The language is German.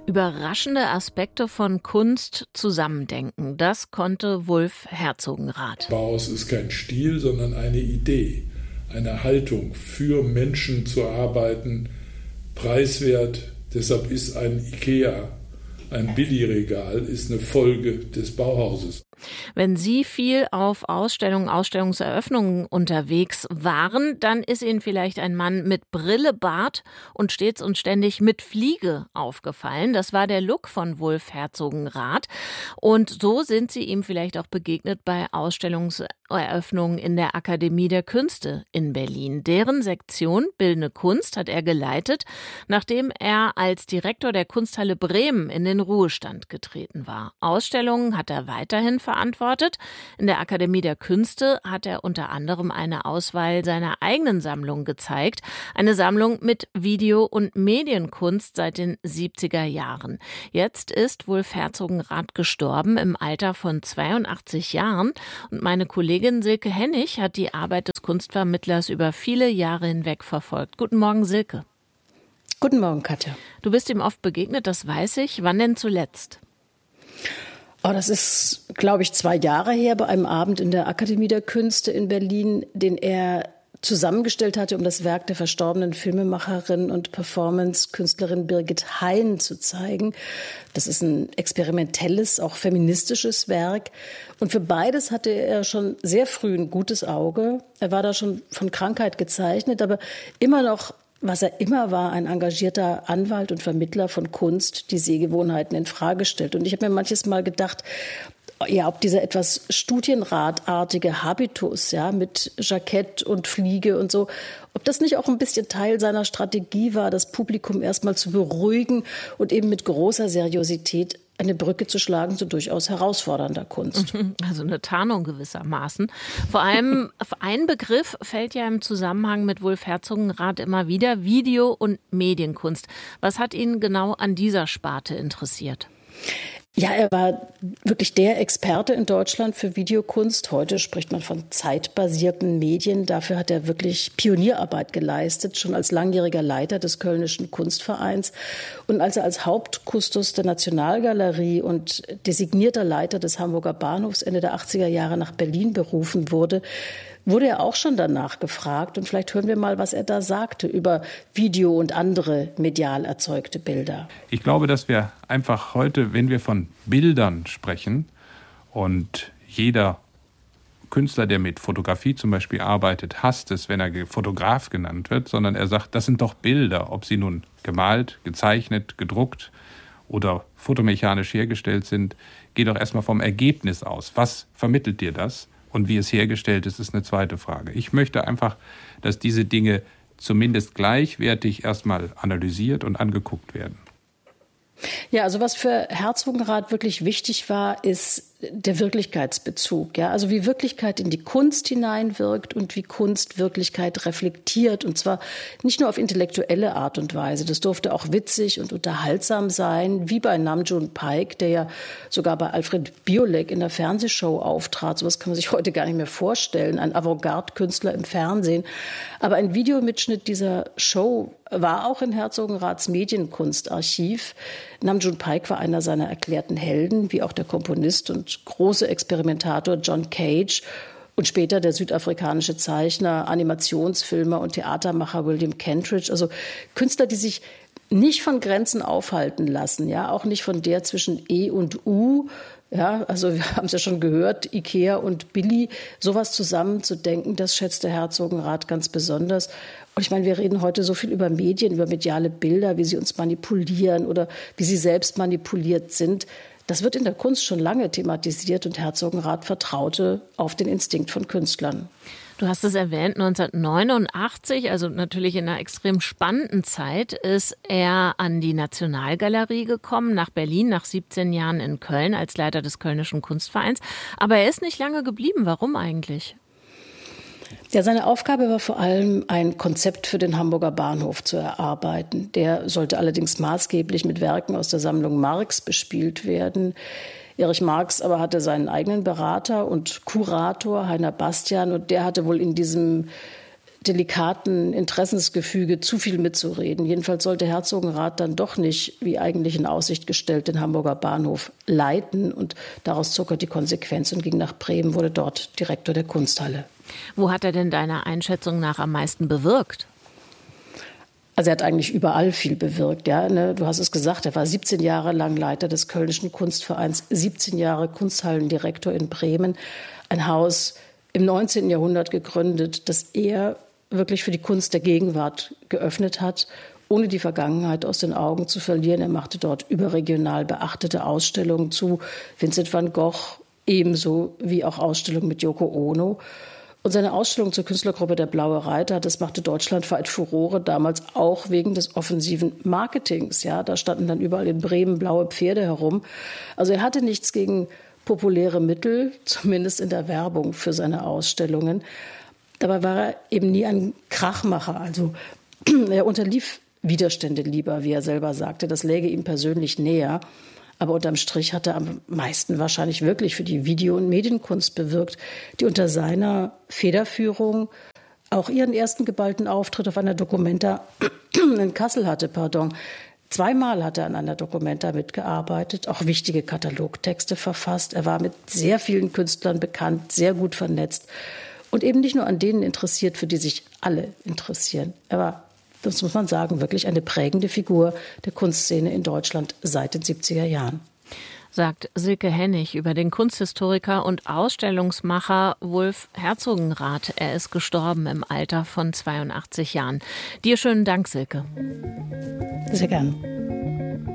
Überraschende Aspekte von Kunst zusammendenken, das konnte Wulf Herzogenrath. Bauhaus ist kein Stil, sondern eine Idee, eine Haltung, für Menschen zu arbeiten, preiswert. Deshalb ist ein IKEA, ein Billigregal, ist eine Folge des Bauhauses. Wenn Sie viel auf Ausstellungen, Ausstellungseröffnungen unterwegs waren, dann ist Ihnen vielleicht ein Mann mit Brille, Bart und stets und ständig mit Fliege aufgefallen. Das war der Look von Wulf Herzogenrath. Und so sind Sie ihm vielleicht auch begegnet bei Ausstellungseröffnungen in der Akademie der Künste in Berlin. Deren Sektion Bildende Kunst hat er geleitet, nachdem er als Direktor der Kunsthalle Bremen in den Ruhestand getreten war. Ausstellungen hat er weiterhin verantwortet. In der Akademie der Künste hat er unter anderem eine Auswahl seiner eigenen Sammlung gezeigt. Eine Sammlung mit Video- und Medienkunst seit den 70er Jahren. Jetzt ist Wulf Herzogenrath gestorben im Alter von 82 Jahren. Und meine Kollegin Silke Hennig hat die Arbeit des Kunstvermittlers über viele Jahre hinweg verfolgt. Guten Morgen, Silke. Guten Morgen, Katja. Du bist ihm oft begegnet, das weiß ich. Wann denn zuletzt? Oh, das ist, glaube ich, 2 Jahre her bei einem Abend in der Akademie der Künste in Berlin, den er zusammengestellt hatte, um das Werk der verstorbenen Filmemacherin und Performance-Künstlerin Birgit Hein zu zeigen. Das ist ein experimentelles, auch feministisches Werk. Und für beides hatte er schon sehr früh ein gutes Auge. Er war da schon von Krankheit gezeichnet, aber immer noch, was er immer war, ein engagierter Anwalt und Vermittler von Kunst, die Sehgewohnheiten in Frage stellt. Und ich habe mir manches Mal gedacht, ja, ob dieser etwas studienratartige Habitus, ja, mit Jackett und Fliege und so, ob das nicht auch ein bisschen Teil seiner Strategie war, das Publikum erstmal zu beruhigen und eben mit großer Seriosität eine Brücke zu schlagen zu durchaus herausfordernder Kunst. Also eine Tarnung gewissermaßen. Vor allem ein Begriff fällt ja im Zusammenhang mit Wulf Herzogenrath immer wieder: Video- und Medienkunst. Was hat ihn genau an dieser Sparte interessiert? Ja, er war wirklich der Experte in Deutschland für Videokunst. Heute spricht man von zeitbasierten Medien. Dafür hat er wirklich Pionierarbeit geleistet, schon als langjähriger Leiter des Kölnischen Kunstvereins. Und als er als Hauptkustos der Nationalgalerie und designierter Leiter des Hamburger Bahnhofs Ende der 80er Jahre nach Berlin berufen wurde, wurde er auch schon danach gefragt. Und vielleicht hören wir mal, was er da sagte über Video und andere medial erzeugte Bilder. Ich glaube, dass wir einfach heute, wenn wir von Bildern sprechen und jeder Künstler, der mit Fotografie zum Beispiel arbeitet, hasst es, wenn er Fotograf genannt wird, sondern er sagt, das sind doch Bilder, ob sie nun gemalt, gezeichnet, gedruckt oder fotomechanisch hergestellt sind, geht doch erstmal vom Ergebnis aus. Was vermittelt dir das? Und wie es hergestellt ist, ist eine zweite Frage. Ich möchte einfach, dass diese Dinge zumindest gleichwertig erstmal analysiert und angeguckt werden. Ja, also was für Herzogenrath wirklich wichtig war, ist der Wirklichkeitsbezug. Ja, also wie Wirklichkeit in die Kunst hineinwirkt und wie Kunst Wirklichkeit reflektiert. Und zwar nicht nur auf intellektuelle Art und Weise. Das durfte auch witzig und unterhaltsam sein, wie bei Nam June Paik, der ja sogar bei Alfred Biolek in der Fernsehshow auftrat. Sowas kann man sich heute gar nicht mehr vorstellen. Ein Avantgarde-Künstler im Fernsehen. Aber ein Videomitschnitt dieser Show war auch in Herzogenraths Medienkunstarchiv. Nam June Paik war einer seiner erklärten Helden, wie auch der Komponist und große Experimentator John Cage und später der südafrikanische Zeichner, Animationsfilmer und Theatermacher William Kentridge. Also Künstler, die sich nicht von Grenzen aufhalten lassen, ja, auch nicht von der zwischen E und U. Ja, also wir haben es ja schon gehört, Ikea und Billy, sowas zusammenzudenken, das schätzte Herzogenrath ganz besonders. Und ich meine, wir reden heute so viel über Medien, über mediale Bilder, wie sie uns manipulieren oder wie sie selbst manipuliert sind. Das wird in der Kunst schon lange thematisiert und Herzogenrath vertraute auf den Instinkt von Künstlern. Du hast es erwähnt, 1989, also natürlich in einer extrem spannenden Zeit, ist er an die Nationalgalerie gekommen, nach Berlin, nach 17 Jahren in Köln als Leiter des Kölnischen Kunstvereins. Aber er ist nicht lange geblieben. Warum eigentlich? Ja, seine Aufgabe war vor allem, ein Konzept für den Hamburger Bahnhof zu erarbeiten. Der sollte allerdings maßgeblich mit Werken aus der Sammlung Marx bespielt werden. Erich Marx aber hatte seinen eigenen Berater und Kurator, Heiner Bastian, und der hatte wohl in diesem delikaten Interessensgefüge zu viel mitzureden. Jedenfalls sollte Herzogenrath dann doch nicht, wie eigentlich in Aussicht gestellt, den Hamburger Bahnhof leiten. Und daraus zog er die Konsequenz und ging nach Bremen, wurde dort Direktor der Kunsthalle. Wo hat er denn deiner Einschätzung nach am meisten bewirkt? Also er hat eigentlich überall viel bewirkt. Ja, ne? Du hast es gesagt, er war 17 Jahre lang Leiter des Kölnischen Kunstvereins, 17 Jahre Kunsthallendirektor in Bremen. Ein Haus im 19. Jahrhundert gegründet, das er wirklich für die Kunst der Gegenwart geöffnet hat, ohne die Vergangenheit aus den Augen zu verlieren. Er machte dort überregional beachtete Ausstellungen zu Vincent van Gogh, ebenso wie auch Ausstellungen mit Yoko Ono. Und seine Ausstellung zur Künstlergruppe Der Blaue Reiter, das machte deutschlandweit Furore, damals auch wegen des offensiven Marketings. Ja, da standen dann überall in Bremen blaue Pferde herum. Also er hatte nichts gegen populäre Mittel, zumindest in der Werbung für seine Ausstellungen. Dabei war er eben nie ein Krachmacher. Also er unterlief Widerstände lieber, wie er selber sagte. Das läge ihm persönlich näher. Aber unterm Strich hat er am meisten wahrscheinlich wirklich für die Video- und Medienkunst bewirkt, die unter seiner Federführung auch ihren ersten geballten Auftritt auf einer Documenta in Kassel hatte. Zweimal hat er an einer Documenta mitgearbeitet, auch wichtige Katalogtexte verfasst. Er war mit sehr vielen Künstlern bekannt, sehr gut vernetzt und eben nicht nur an denen interessiert, für die sich alle interessieren. Er war, das muss man sagen, wirklich eine prägende Figur der Kunstszene in Deutschland seit den 70er Jahren. Sagt Silke Hennig über den Kunsthistoriker und Ausstellungsmacher Wulf Herzogenrath. Er ist gestorben im Alter von 82 Jahren. Dir schönen Dank, Silke. Sehr gern.